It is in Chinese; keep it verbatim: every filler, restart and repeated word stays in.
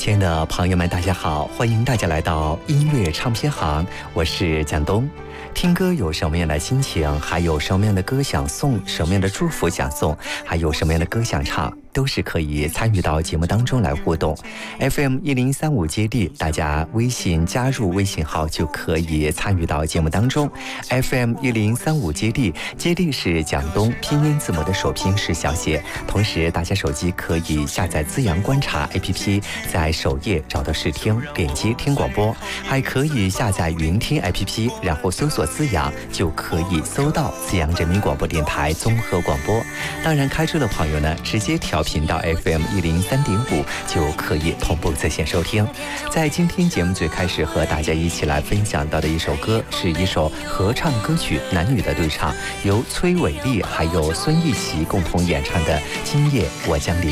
亲爱的朋友们，大家好，欢迎大家来到音乐唱片行，我是蒋东。听歌有什么样的心情，还有什么样的歌想送，什么样的祝福想送，还有什么样的歌想唱，都是可以参与到节目当中来互动。 F M 一零三五接力，大家微信加入微信号就可以参与到节目当中。 F M 一零三五接力，接力是蒋东拼音字母的首拼是小写，同时大家手机可以下载资阳观察 A P P， 在首页找到试听，点击听广播，还可以下载云听 A P P， 然后搜索资阳就可以搜到资阳人民广播电台综合广播。当然开车的朋友呢，直接调频到 F M 一零三点五就可以同步在线收听。在今天节目最开始和大家一起来分享到的一首歌，是一首合唱歌曲，男女的对唱，由崔伟丽还有孙艺琪共同演唱的《今夜我将离》。